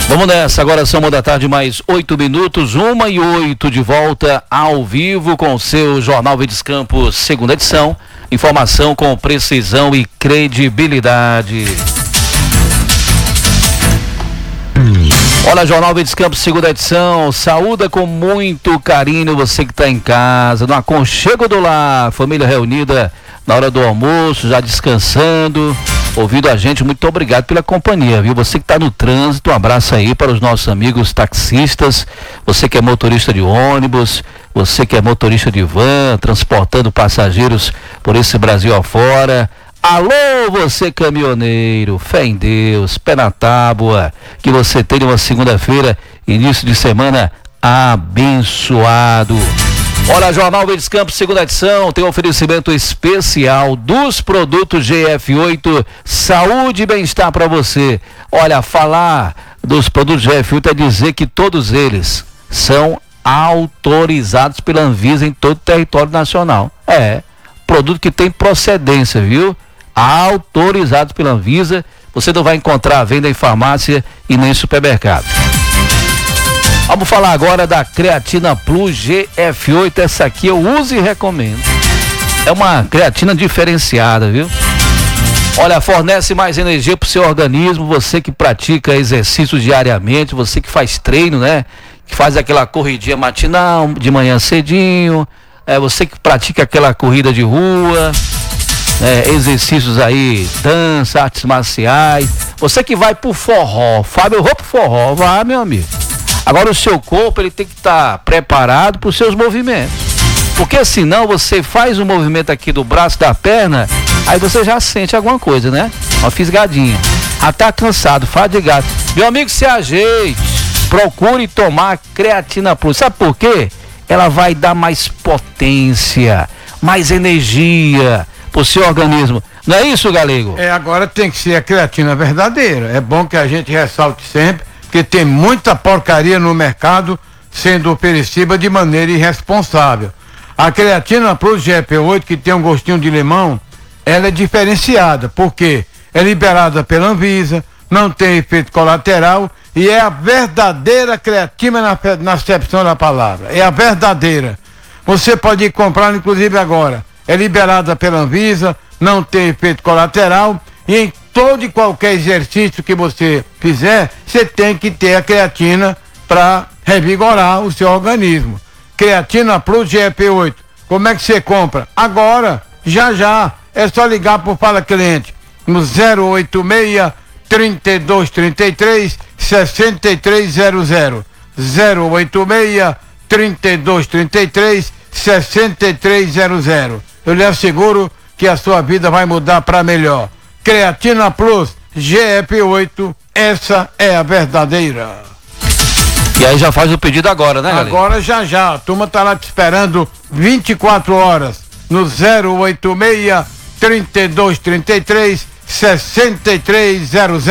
Vamos nessa, agora são 1h da tarde, mais 8 minutos, 1h08 de volta ao vivo com o seu Jornal Verdes Campos, segunda edição. Informação com precisão e credibilidade. Olha, Jornal Verdes Campos, segunda edição. Saúda com muito carinho você que está em casa, no aconchego do lar, família reunida na hora do almoço, já descansando, ouvindo a gente. Muito obrigado pela companhia, viu? Você que está no trânsito, um abraço aí para os nossos amigos taxistas, você que é motorista de ônibus, você que é motorista de van, transportando passageiros por esse Brasil afora. Alô, você caminhoneiro, fé em Deus, pé na tábua, que você tenha uma segunda-feira, início de semana abençoado. Olha, Jornal Verdes Campos, segunda edição, tem um oferecimento especial dos produtos GF8, saúde e bem-estar para você. Olha, falar dos produtos GF8 é dizer que todos eles são autorizados pela Anvisa em todo o território nacional. É, produto que tem procedência, viu? Autorizados pela Anvisa, você não vai encontrar a venda em farmácia e nem em supermercado. Vamos falar agora da Creatina Plus GF8, essa aqui eu uso e recomendo. É uma creatina diferenciada, viu? Olha, fornece mais energia para o seu organismo, você que pratica exercícios diariamente, você que faz treino, né? Que faz aquela corridinha matinal, de manhã cedinho, você que pratica aquela corrida de rua, exercícios aí, dança, artes marciais, você que vai pro forró, Fábio, eu vou pro forró, vai, meu amigo. Agora o seu corpo, ele tem que estar preparado para os seus movimentos, porque senão você faz um movimento aqui do braço, da perna, aí você já sente alguma coisa, né? Uma fisgadinha, tá cansado, fadigado. Meu amigo, se ajeite, procure tomar Creatina Plus, sabe por quê? Ela vai dar mais potência, mais energia pro seu organismo. Não é isso, Galego? Agora tem que ser a creatina verdadeira. É bom que a gente ressalte sempre, porque tem muita porcaria no mercado sendo oferecida de maneira irresponsável. A Creatina Plus GF8, que tem um gostinho de limão, ela é diferenciada, porque é liberada pela Anvisa, não tem efeito colateral e é a verdadeira creatina na acepção da palavra. É a verdadeira. Você pode ir comprar, inclusive agora. É liberada pela Anvisa, não tem efeito colateral e em todo e qualquer exercício que você fizer, você tem que ter a creatina para revigorar o seu organismo. Creatina Plus GF8. Como é que você compra? Agora, já. É só ligar pro Fala Cliente no 086 3233 6300. 086 3233 6300. Eu lhe asseguro que a sua vida vai mudar para melhor. Creatina Plus GF8, essa é a verdadeira. E aí já faz o pedido agora, né, galera? Agora já. A turma tá lá te esperando 24 horas no 086 3233 6300.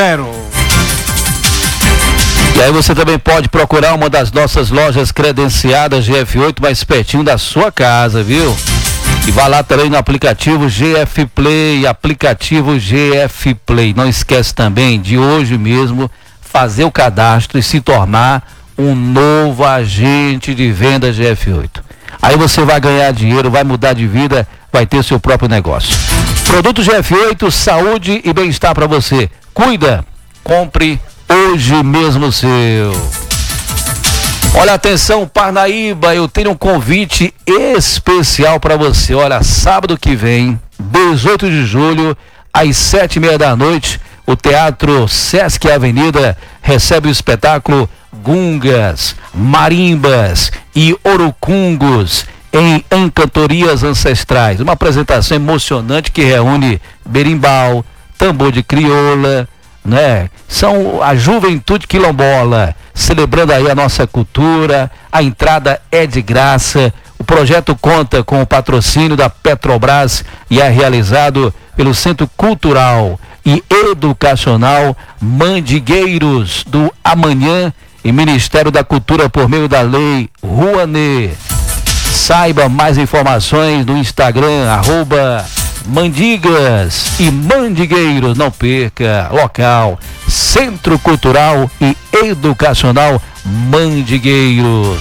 E aí você também pode procurar uma das nossas lojas credenciadas GF8 mais pertinho da sua casa, viu? E vá lá também no aplicativo GF Play, aplicativo GF Play. Não esquece também de hoje mesmo fazer o cadastro e se tornar um novo agente de venda GF8. Aí você vai ganhar dinheiro, vai mudar de vida, vai ter seu próprio negócio. Produto GF8, saúde e bem-estar para você. Cuida, compre hoje mesmo seu. Olha, atenção, Parnaíba, eu tenho um convite especial para você. Olha, sábado que vem, 18 de julho, às 7h30 da noite, o Teatro Sesc Avenida recebe o espetáculo Gungas, Marimbas e Orucungos em Encantorias Ancestrais. Uma apresentação emocionante que reúne berimbau, tambor de crioula, né? São a juventude quilombola, celebrando aí a nossa cultura. A entrada é de graça. O projeto conta com o patrocínio da Petrobras e é realizado pelo Centro Cultural e Educacional Mandigueiros do Amanhã e Ministério da Cultura por meio da Lei Rouanet. Saiba mais informações no Instagram, Mandigas e mandigueiros, não perca, local, Centro Cultural e Educacional Mandigueiros.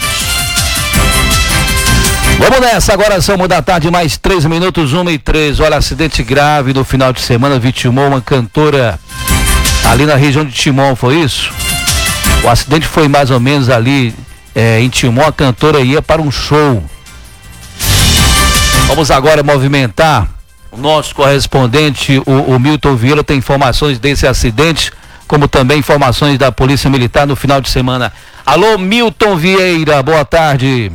Vamos nessa, agora são da tarde, mais 3 minutos, 1:03. Olha, acidente grave no final de semana, vitimou uma cantora ali na região de Timon, foi isso? O acidente foi mais ou menos ali em Timon, a cantora ia para um show. Vamos agora movimentar o nosso correspondente, o Milton Vieira, tem informações desse acidente, como também informações da Polícia Militar no final de semana. Alô, Milton Vieira, boa tarde.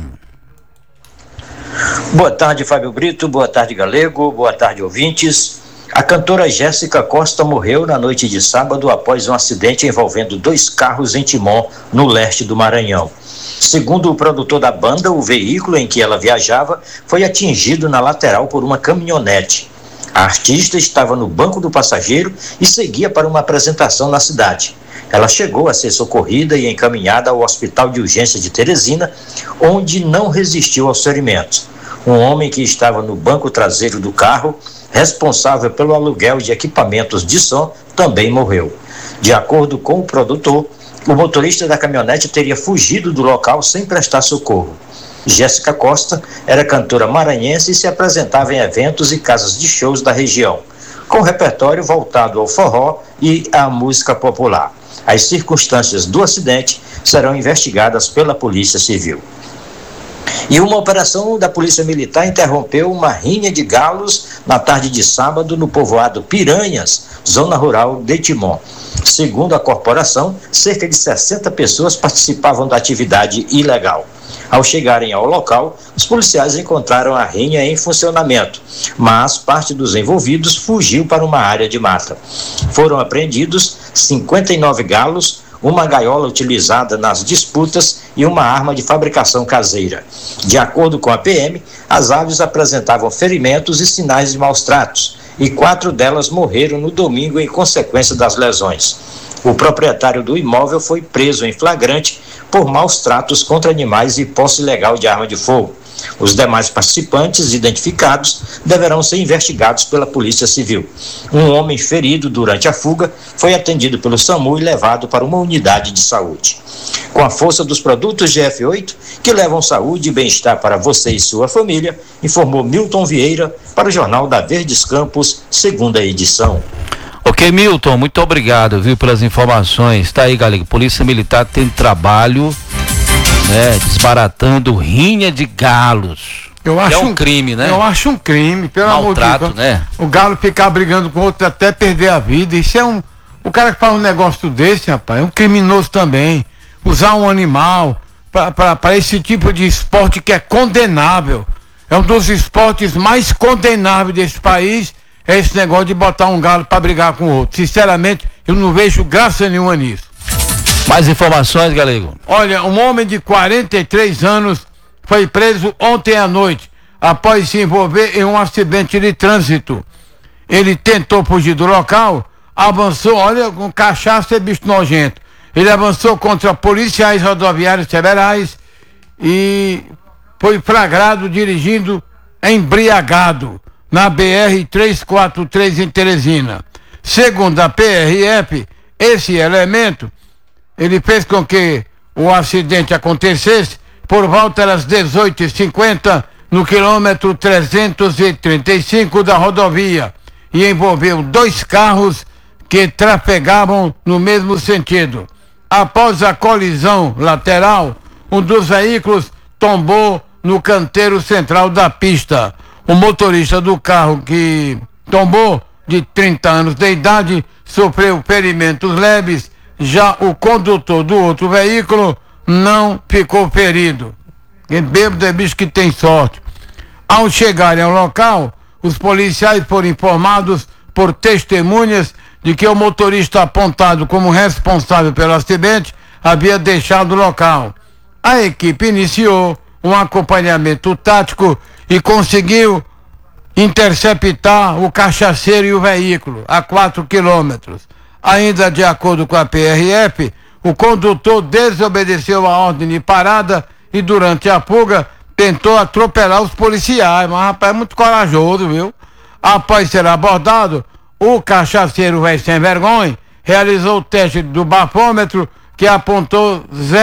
Boa tarde, Fábio Brito, boa tarde, Galego, boa tarde, ouvintes. A cantora Jéssica Costa morreu na noite de sábado após um acidente envolvendo 2 carros em Timon, no leste do Maranhão. Segundo o produtor da banda, o veículo em que ela viajava foi atingido na lateral por uma caminhonete. A artista estava no banco do passageiro e seguia para uma apresentação na cidade. Ela chegou a ser socorrida e encaminhada ao Hospital de Urgência de Teresina, onde não resistiu aos ferimentos. Um homem que estava no banco traseiro do carro, responsável pelo aluguel de equipamentos de som, também morreu. De acordo com o produtor, o motorista da caminhonete teria fugido do local sem prestar socorro. Jéssica Costa era cantora maranhense e se apresentava em eventos e casas de shows da região, com repertório voltado ao forró e à música popular. As circunstâncias do acidente serão investigadas pela Polícia Civil. E uma operação da Polícia Militar interrompeu uma rinha de galos na tarde de sábado no povoado Piranhas, zona rural de Timon. Segundo a corporação, cerca de 60 pessoas participavam da atividade ilegal. Ao chegarem ao local, os policiais encontraram a rinha em funcionamento, mas parte dos envolvidos fugiu para uma área de mata. Foram apreendidos 59 galos, uma gaiola utilizada nas disputas e uma arma de fabricação caseira. De acordo com a PM, as aves apresentavam ferimentos e sinais de maus tratos, e 4 delas morreram no domingo em consequência das lesões. O proprietário do imóvel foi preso em flagrante por maus tratos contra animais e posse ilegal de arma de fogo. Os demais participantes, identificados, deverão ser investigados pela Polícia Civil. Um homem ferido durante a fuga foi atendido pelo SAMU e levado para uma unidade de saúde. Com a força dos produtos GF8, que levam saúde e bem-estar para você e sua família, informou Milton Vieira para o Jornal da Verdes Campos, 2ª edição. Ok, Milton, muito obrigado, viu, pelas informações. Tá aí, galera, Polícia Militar tem trabalho, desbaratando rinha de galos. É um crime, né? Eu acho um crime, pelo amor de Deus. Né? O galo ficar brigando com o outro até perder a vida, isso é o cara que faz um negócio desse, rapaz, é um criminoso também. Usar um animal para esse tipo de esporte que é condenável. É um dos esportes mais condenáveis desse país, é esse negócio de botar um galo para brigar com o outro. Sinceramente, eu não vejo graça nenhuma nisso. Mais informações, Galego? Olha, um homem de 43 anos foi preso ontem à noite, após se envolver em um acidente de trânsito. Ele tentou fugir do local, avançou, olha, com cachaça e bicho nojento. Ele avançou contra policiais rodoviários federais e foi flagrado dirigindo embriagado na BR-343 em Teresina. Segundo a PRF, esse elemento, ele fez com que o acidente acontecesse por volta das 18h50 no quilômetro 335 da rodovia e envolveu 2 carros que trafegavam no mesmo sentido. Após a colisão lateral, um dos veículos tombou no canteiro central da pista. O motorista do carro que tombou, de 30 anos de idade, sofreu ferimentos leves. Já o condutor do outro veículo não ficou ferido. Quem bêbado é bicho que tem sorte. Ao chegarem ao local, os policiais foram informados por testemunhas de que o motorista apontado como responsável pelo acidente havia deixado o local. A equipe iniciou um acompanhamento tático e conseguiu interceptar o cachaceiro e o veículo a 4 quilômetros. Ainda de acordo com a PRF, o condutor desobedeceu a ordem de parada e durante a fuga tentou atropelar os policiais, mas rapaz, é muito corajoso, viu? Após ser abordado, o cachaceiro velho sem vergonha realizou o teste do bafômetro, que apontou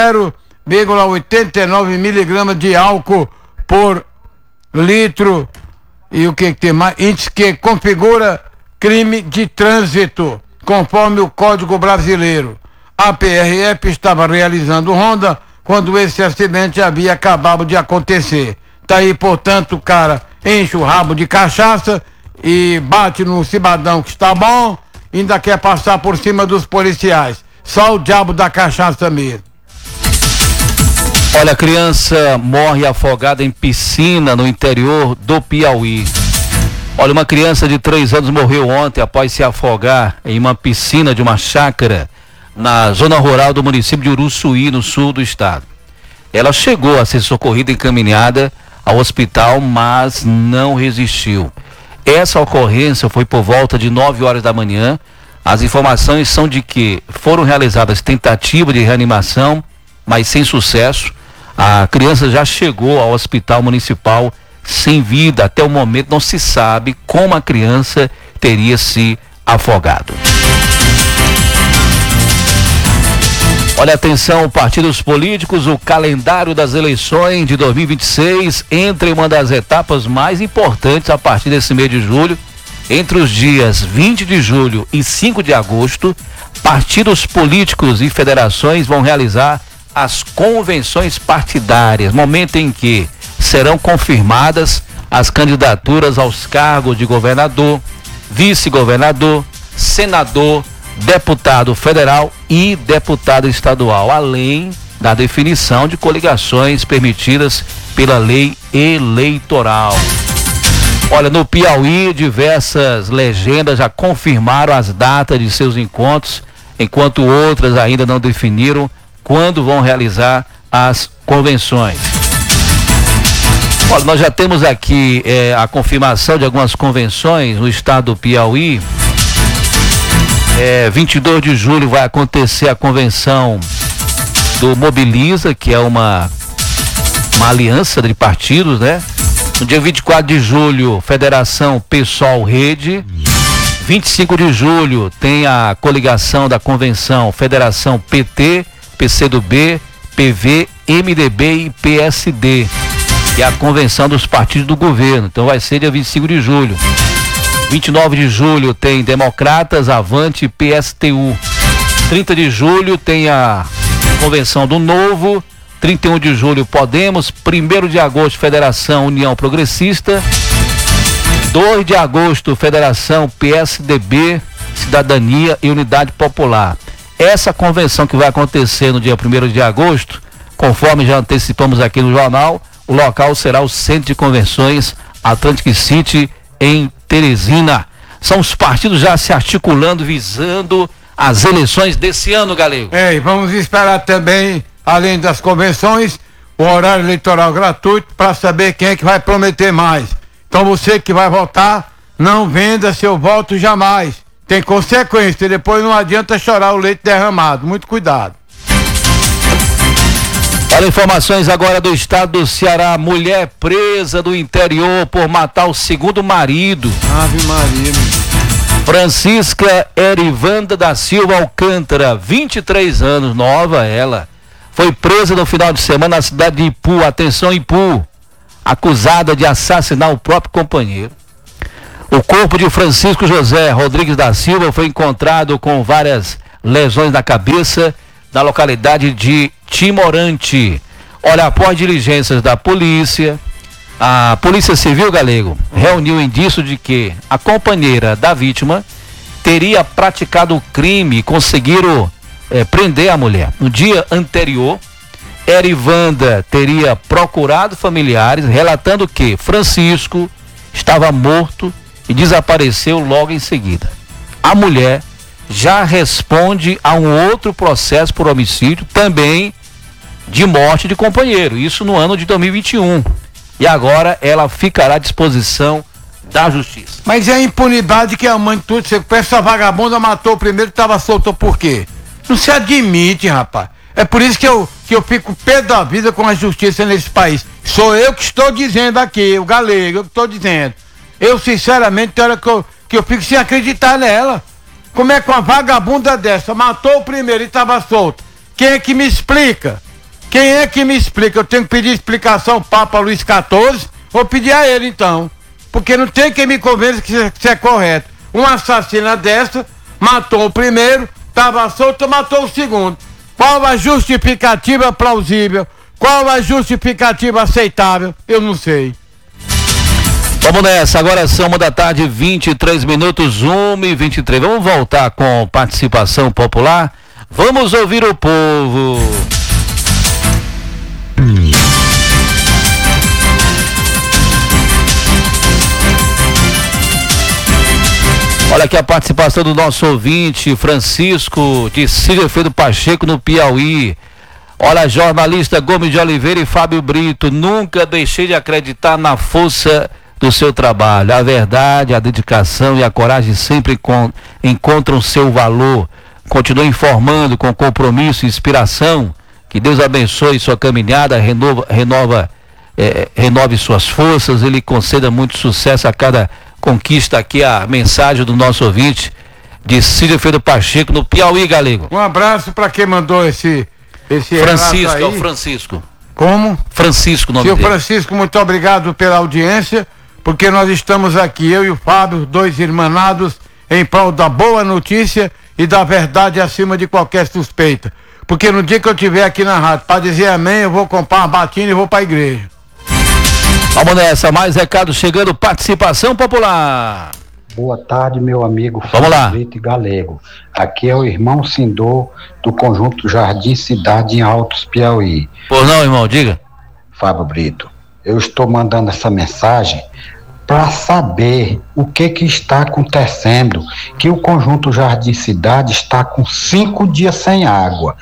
0,89 miligramas de álcool por litro. E o que tem mais? Índice que configura crime de trânsito, conforme o Código Brasileiro. A PRF estava realizando ronda quando esse acidente havia acabado de acontecer. Tá aí, portanto, o cara enche o rabo de cachaça e bate no cidadão que está bom, ainda quer passar por cima dos policiais. Só o diabo da cachaça mesmo. Olha, a criança morre afogada em piscina no interior do Piauí. Olha, uma criança de 3 anos morreu ontem após se afogar em uma piscina de uma chácara na zona rural do município de Uruçuí, no sul do estado. Ela chegou a ser socorrida e encaminhada ao hospital, mas não resistiu. Essa ocorrência foi por volta de 9 horas da manhã. As informações são de que foram realizadas tentativas de reanimação, mas sem sucesso. A criança já chegou ao hospital municipal sem vida. Até o momento não se sabe como a criança teria se afogado. Olha, atenção, partidos políticos, o calendário das eleições de 2026 entra em uma das etapas mais importantes a partir desse mês de julho. Entre os dias 20 de julho e 5 de agosto, partidos políticos e federações vão realizar as convenções partidárias, momento em que serão confirmadas as candidaturas aos cargos de governador, vice-governador, senador, deputado federal e deputado estadual, além da definição de coligações permitidas pela lei eleitoral. Olha, no Piauí, diversas legendas já confirmaram as datas de seus encontros, enquanto outras ainda não definiram quando vão realizar as convenções. Olha, nós já temos aqui a confirmação de algumas convenções no estado do Piauí. 22 de julho vai acontecer a convenção do Mobiliza, que é uma aliança de partidos, né? No dia 24 de julho, Federação PSOL Rede. 25 de julho tem a coligação da convenção Federação PT, PCdoB, PV, MDB e PSD. Que é a convenção dos partidos do governo. Então vai ser dia 25 de julho. 29 de julho tem Democratas, Avante e PSTU. 30 de julho tem a convenção do Novo. 31 de julho Podemos. 1º de agosto Federação União Progressista. 2 de agosto Federação PSDB, Cidadania e Unidade Popular. Essa convenção que vai acontecer no dia 1º de agosto, conforme já antecipamos aqui no jornal, o local será o Centro de Convenções Atlantic City, em Teresina. São os partidos já se articulando, visando as eleições desse ano, Galego. E vamos esperar também, além das convenções, o horário eleitoral gratuito para saber quem é que vai prometer mais. Então você que vai votar, não venda seu voto jamais. Tem consequência, depois não adianta chorar o leite derramado. Muito cuidado. Olha, informações agora do estado do Ceará. Mulher presa do interior por matar o segundo marido. Ave Maria. Francisca Erivanda da Silva Alcântara, 23 anos, nova ela. Foi presa no final de semana na cidade de Ipu. Atenção, Ipu. Acusada de assassinar o próprio companheiro. O corpo de Francisco José Rodrigues da Silva foi encontrado com várias lesões na cabeça na localidade de Timorante. Olha, após diligências da polícia, a Polícia Civil, Galego, reuniu indício de que a companheira da vítima teria praticado o crime e conseguiram prender a mulher. No dia anterior, Erivanda teria procurado familiares, relatando que Francisco estava morto e desapareceu logo em seguida. A mulher já responde a um outro processo por homicídio, também de morte de companheiro, isso no ano de 2021. E agora ela ficará à disposição da justiça. Mas é a impunidade que é a mãe de tudo. Você pensa, essa vagabunda matou o primeiro, estava solto por quê? Não se admite, rapaz. É por isso que eu fico pé da vida com a justiça nesse país. Sou eu que estou dizendo aqui, o Galego, eu que estou dizendo. Eu, sinceramente, tem hora que eu fico sem acreditar nela. Como é que uma vagabunda dessa matou o primeiro e estava solto? Quem é que me explica? Quem é que me explica? Eu tenho que pedir explicação ao Papa Luís XIV, vou pedir a ele então. Porque não tem quem me convença que isso é correto. Uma assassina dessa matou o primeiro, estava solto, matou o segundo. Qual a justificativa plausível? Qual a justificativa aceitável? Eu não sei. Vamos nessa, agora são 1h, 23 minutos, 1h23. Vamos voltar com participação popular. Vamos ouvir o povo. Olha aqui a participação do nosso ouvinte, Francisco, de Sigefredo Pacheco, no Piauí. Olha, jornalista Gomes de Oliveira e Fábio Brito, nunca deixei de acreditar na força do seu trabalho. A verdade, a dedicação e a coragem sempre encontram seu valor. Continue informando com compromisso e inspiração. Que Deus abençoe sua caminhada, renove suas forças, Ele conceda muito sucesso a cada conquista. Aqui a mensagem do nosso ouvinte de Sigefredo Pacheco, no Piauí, Galego. Um abraço para quem mandou esse Francisco, aí. É o Francisco. Como? Francisco, nome Seu dele. Francisco, muito obrigado pela audiência, porque nós estamos aqui, eu e o Fábio, dois irmanados, em prol da boa notícia e da verdade acima de qualquer suspeita. Porque no dia que eu estiver aqui na rádio para dizer amém, eu vou comprar uma batina e vou para a igreja. Vamos nessa, mais recado chegando, participação popular. Boa tarde, meu amigo Vamos lá. Brito e Galego. Aqui é o irmão Sindor, do Conjunto Jardim Cidade, em Altos, Piauí. Pois não, irmão, diga. Fábio Brito, eu estou mandando essa mensagem para saber o que está acontecendo, que o Conjunto Jardim Cidade está com 5 dias sem água.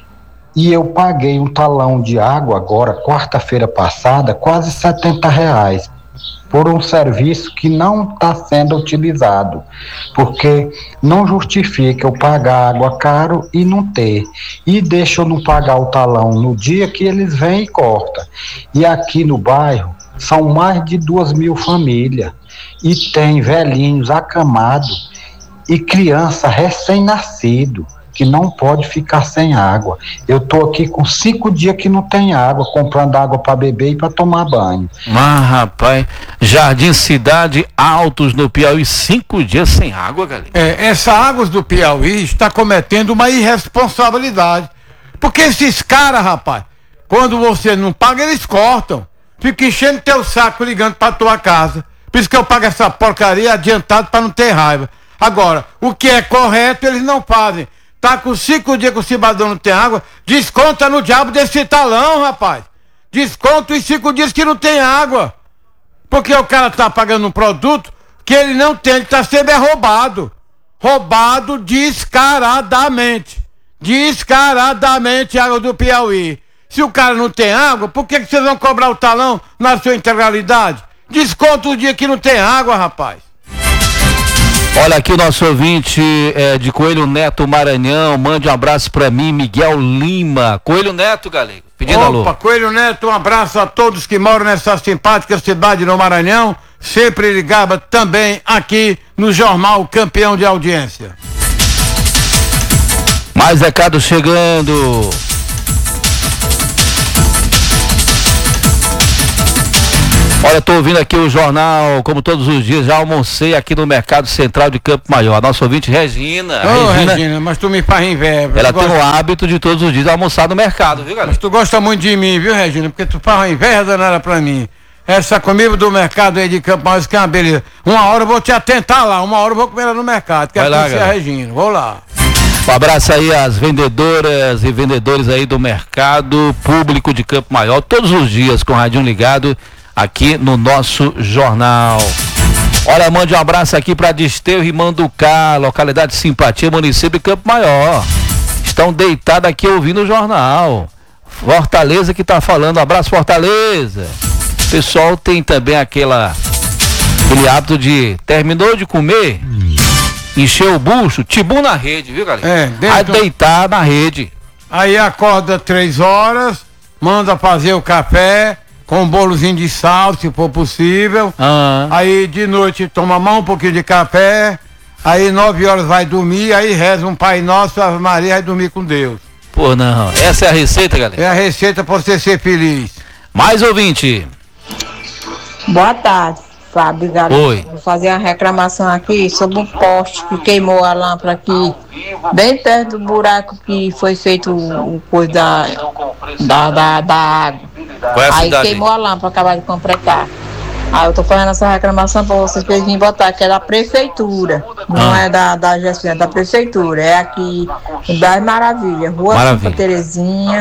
E eu paguei um talão de água agora, quarta-feira passada, quase R$70, por um serviço que não está sendo utilizado, porque não justifica eu pagar água caro e não ter, e deixa eu não pagar o talão no dia que eles vêm e cortam. E aqui no bairro são mais de 2.000 famílias, e tem velhinhos acamados e criança recém-nascido que não pode ficar sem água. Eu tô aqui com 5 dias que não tem água, comprando água para beber e para tomar banho. Mas, rapaz, Jardim Cidade, Altos, no Piauí, 5 dias sem água, galera. Essa Águas do Piauí está cometendo uma irresponsabilidade. Porque esses caras, rapaz, quando você não paga, eles cortam. Fica enchendo teu saco ligando para tua casa. Por isso que eu pago essa porcaria adiantado para não ter raiva. Agora, o que é correto, eles não fazem. Tá com 5 dias que o cidadão não tem água, desconta no diabo desse talão, rapaz. Desconta os 5 dias que não tem água. Porque o cara tá pagando um produto que ele não tem, ele tá sendo roubado. Roubado descaradamente. Descaradamente, Água do Piauí. Se o cara não tem água, por que vocês vão cobrar o talão na sua integralidade? Desconta o dia que não tem água, rapaz. Olha aqui o nosso ouvinte de Coelho Neto, Maranhão, mande um abraço pra mim, Miguel Lima. Coelho Neto, galego, pedindo alô. Opa, Coelho Neto, um abraço a todos que moram nessa simpática cidade no Maranhão, sempre ligado também aqui no Jornal Campeão de Audiência. Mais recado chegando. Olha, tô ouvindo aqui o jornal, como todos os dias, já almocei aqui no Mercado Central de Campo Maior. A nossa ouvinte Regina. Regina, mas tu me faz inveja. Ela tem o hábito de todos os dias almoçar no mercado, viu, galera? Mas tu gosta muito de mim, viu, Regina? Porque tu faz uma inveja danada pra mim. Essa comida do mercado aí de Campo Maior, que é uma beleza. Uma hora eu vou te atentar lá, uma hora eu vou comer ela no mercado. Quero conhecer a Regina, vou lá. Um abraço aí às vendedoras e vendedores aí do mercado público de Campo Maior, todos os dias com o radinho ligado aqui no nosso jornal. Olha, mande um abraço aqui para Desterro e Manducá, localidade de Simpatia, município de Campo Maior. Estão deitados aqui ouvindo o jornal. Fortaleza que tá falando, abraço Fortaleza. O pessoal tem também aquele hábito de, terminou de comer, encheu o bucho, tibum na rede, viu, galera? Aí deitar na rede. Aí acorda 3 horas, manda fazer o café, com um bolozinho de sal, se for possível. Aí de noite toma um pouquinho de café. Aí 9 horas vai dormir, aí reza um Pai Nosso, Ave Maria, vai dormir com Deus. Pô, não. Essa é a receita, galera? É a receita pra você ser feliz. Mais ouvinte. Boa tarde, Fábio Galera. Oi. Vou fazer uma reclamação aqui sobre um poste que queimou a lâmpada aqui, bem perto do buraco que foi feito o coisa da água. Aí queimou a lâmpada, acabaram de completar. Aí eu tô fazendo essa reclamação pra vocês que eles virem botar, que é da prefeitura, não é da gestão, é da prefeitura, é aqui das Maravilhas, Rua Santa Terezinha.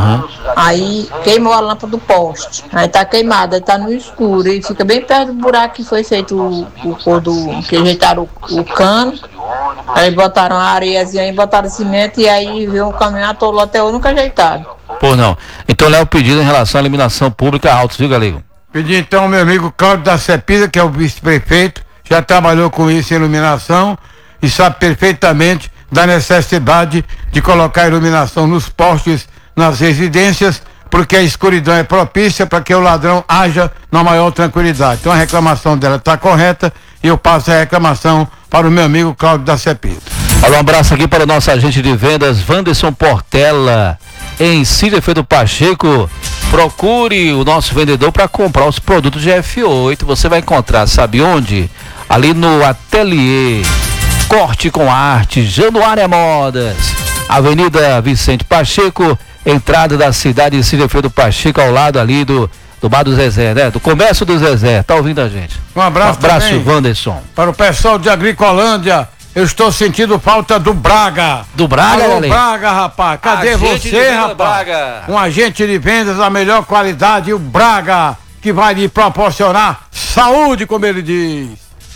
Aí queimou a lâmpada do poste, aí tá queimada, aí tá no escuro, e fica bem perto do buraco que foi feito que ajeitaram o cano, aí botaram a areiazinha, aí botaram cimento, e aí veio um caminhão atolou até hoje, nunca ajeitaram. Pô, não. Então leva o pedido em relação à iluminação pública alto, viu, Galego? Pedi então ao meu amigo Cláudio da Cepisa, que é o vice-prefeito, já trabalhou com isso em iluminação e sabe perfeitamente da necessidade de colocar iluminação nos postes, nas residências, porque a escuridão é propícia para que o ladrão haja na maior tranquilidade. Então a reclamação dela está correta e eu passo a reclamação para o meu amigo Cláudio da Cepisa. Olha, um abraço aqui para o nosso agente de vendas, Wanderson Portela, em Círio Feito Pacheco. Procure o nosso vendedor para comprar os produtos GF8. Você vai encontrar, sabe onde? Ali no Ateliê Corte com Arte, Januária Modas, Avenida Vicente Pacheco, entrada da cidade de Círio Feito Pacheco, ao lado ali do Bar do Zezé, né? Do comércio do Zezé. Tá ouvindo a gente? Um abraço Wanderson. Para o pessoal de Agricolândia. Eu estou sentindo falta do Braga. Do Braga, Alô, Braga, rapaz. Cadê você, rapaz? Braga. Um agente de vendas da melhor qualidade, o Braga, que vai lhe proporcionar saúde, como ele diz.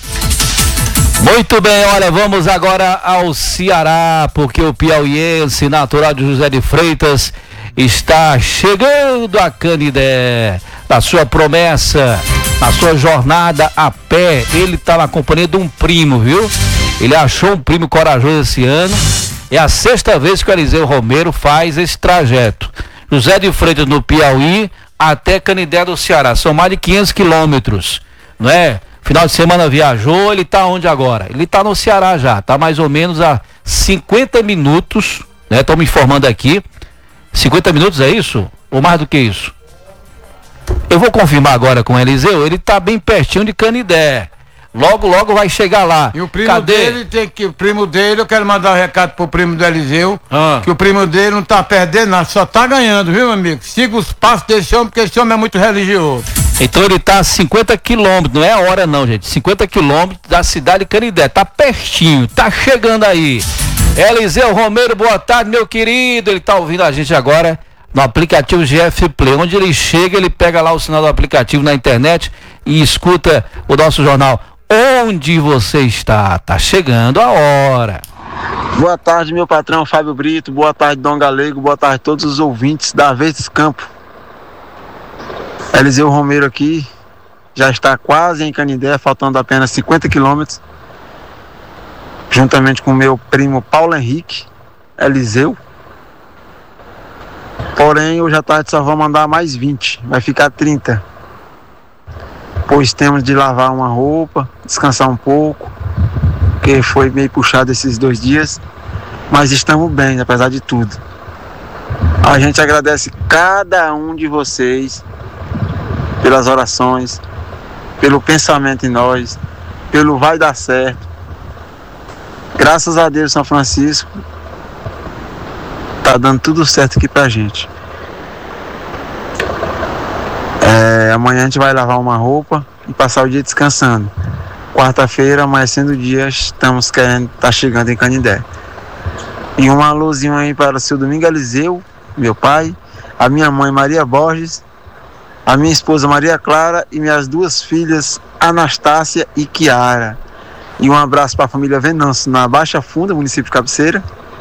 Muito bem, olha, vamos agora ao Ceará, porque o piauiense natural de José de Freitas está chegando a Canidé, na sua promessa, na sua jornada a pé. Ele está na companhia de um primo, viu? Ele achou um primo corajoso esse ano. É a 6ª vez que o Eliseu Romero faz esse trajeto. José de Freitas, no Piauí, até Canidé do Ceará. São mais de 500 quilômetros, não é? Final de semana viajou, ele está onde agora? Ele está no Ceará já, está mais ou menos a 50 minutos, né? Estão me informando aqui. 50 minutos é isso? Ou mais do que isso? Eu vou confirmar agora com o Eliseu, ele está bem pertinho de Canidé. Logo, logo vai chegar lá. E o primo dele o primo dele, eu quero mandar um recado pro primo do Eliseu, que o primo dele não tá perdendo nada, só tá ganhando, viu, meu amigo? Siga os passos desse homem, porque esse homem é muito religioso. Então ele tá a 50 quilômetros, não é a hora não, gente, 50 quilômetros da cidade de Canidé, tá pertinho, tá chegando aí. Eliseu Romero, boa tarde, meu querido, ele tá ouvindo a gente agora no aplicativo GF Play, onde ele chega, ele pega lá o sinal do aplicativo na internet e escuta o nosso jornal. Onde você está? Tá chegando a hora. Boa tarde, meu patrão Fábio Brito, boa tarde, Dom Galego, boa tarde a todos os ouvintes da Verdes Campo. Eliseu Romero aqui, já está quase em Canidé, faltando apenas 50 quilômetros, juntamente com meu primo Paulo Henrique, Eliseu. Porém, hoje à tarde só vou mandar mais 20, vai ficar 30. Pois temos de lavar uma roupa, descansar um pouco, porque foi meio puxado esses 2 dias, mas estamos bem, apesar de tudo. A gente agradece cada um de vocês pelas orações, pelo pensamento em nós, pelo vai dar certo. Graças a Deus, São Francisco, tá dando tudo certo aqui pra gente. Amanhã a gente vai lavar uma roupa e passar o dia descansando. Quarta-feira, amanhecendo o dia, estamos querendo estar chegando em Canidé. E um alôzinho aí para o seu Domingo Eliseu, meu pai, a minha mãe Maria Borges, a minha esposa Maria Clara e minhas 2 filhas Anastácia e Kiara. E um abraço para a família Venâncio, na Baixa Funda, município de Cabeceira.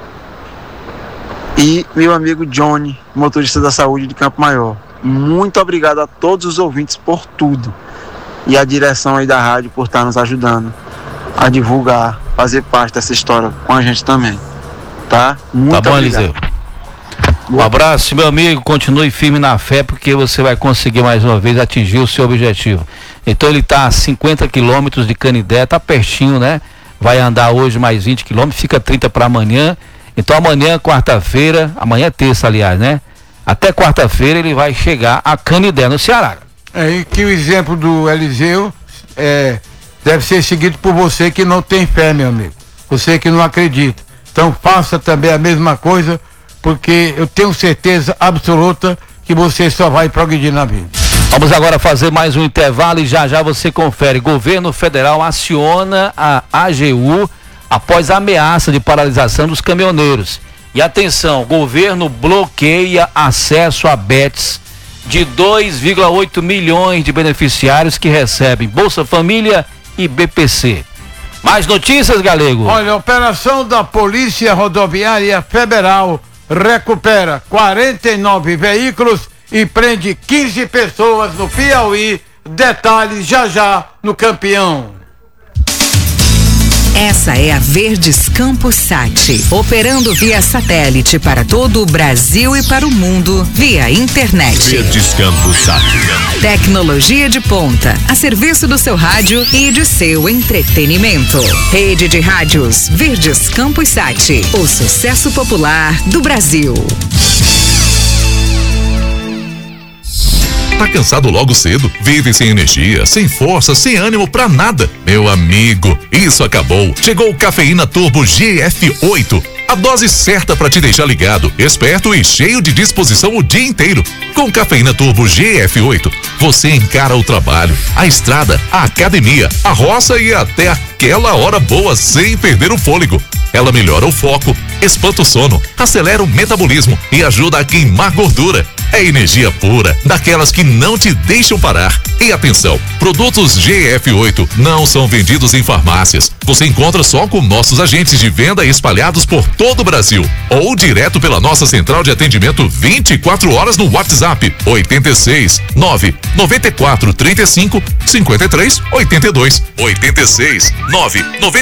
E meu amigo Johnny, motorista da saúde de Campo Maior. Muito obrigado a todos os ouvintes por tudo. E a direção aí da rádio por estar nos ajudando a divulgar, fazer parte dessa história com a gente também. Tá? Muito tá bom, obrigado. Eliseu. Um abraço, meu amigo, continue firme na fé, porque você vai conseguir mais uma vez atingir o seu objetivo. Então ele está a 50 quilômetros de Canindé, tá pertinho, né? Vai andar hoje mais 20 quilômetros, fica 30 para amanhã. Então amanhã, quarta-feira, amanhã é terça, aliás, né? Até quarta-feira ele vai chegar a Canindé, no Ceará. E que o exemplo do Eliseu deve ser seguido por você que não tem fé, meu amigo. Você que não acredita. Então faça também a mesma coisa, porque eu tenho certeza absoluta que você só vai progredir na vida. Vamos agora fazer mais um intervalo e já você confere. Governo federal aciona a AGU após a ameaça de paralisação dos caminhoneiros. E atenção, governo bloqueia acesso a bets de 2,8 milhões de beneficiários que recebem Bolsa Família e BPC. Mais notícias, Galego? Olha, a operação da Polícia Rodoviária Federal recupera 49 veículos e prende 15 pessoas no Piauí. Detalhes já no Campeão. Essa é a Verdes Campos Sat, operando via satélite para todo o Brasil e para o mundo via internet. Verdes Campos Sat. Tecnologia de ponta, a serviço do seu rádio e de seu entretenimento. Rede de rádios Verdes Campos Sat, o sucesso popular do Brasil. Tá cansado logo cedo? Vive sem energia, sem força, sem ânimo pra nada? Meu amigo, isso acabou. Chegou o Cafeína Turbo GF8. A dose certa para te deixar ligado, esperto e cheio de disposição o dia inteiro. Com Cafeína Turbo GF8, você encara o trabalho, a estrada, a academia, a roça e até aquela hora boa sem perder o fôlego. Ela melhora o foco, espanta o sono, acelera o metabolismo e ajuda a queimar gordura. É energia pura, daquelas que não te deixam parar. E atenção, produtos GF8 não são vendidos em farmácias. Você encontra só com nossos agentes de venda espalhados por todo o Brasil. Ou direto pela nossa central de atendimento 24 horas no WhatsApp 86 9 94 35 53 82. 86 9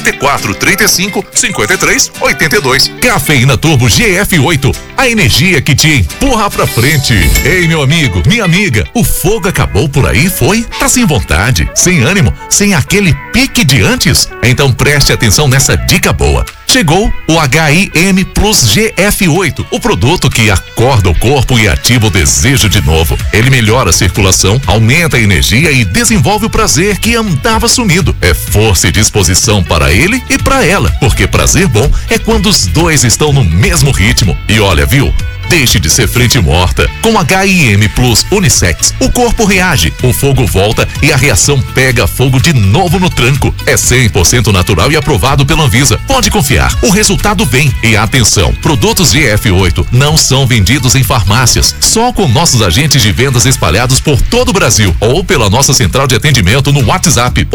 94 35 53 82. Cafeína Turbo GF8, a energia que te empurra pra frente. Ei, meu amigo, minha amiga, o fogo acabou por aí, foi? Tá sem vontade, sem ânimo, sem aquele pique de antes? Então preste atenção nessa dica boa. Chegou o HIM Plus GF8, o produto que acorda o corpo e ativa o desejo de novo. Ele melhora a circulação, aumenta a energia e desenvolve o prazer que andava sumido. É força e disposição para ele e para ela, porque prazer bom é quando os dois estão no mesmo ritmo. E olha, viu? Deixe de ser frente morta. Com HIM Plus Unissex, o corpo reage, o fogo volta e a reação pega fogo de novo no tranco. É 100% natural e aprovado pela Anvisa. Pode confiar, o resultado vem. E atenção, produtos GF8 não são vendidos em farmácias, só com nossos agentes de vendas espalhados por todo o Brasil ou pela nossa central de atendimento no WhatsApp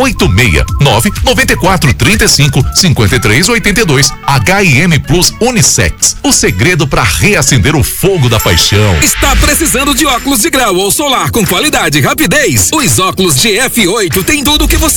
869 94 35 53 82. HIM Plus Unissex, o segredo para reacender o fogo da paixão. Está precisando de óculos de grau ou solar com qualidade e rapidez? Os óculos GF8 têm tudo o que você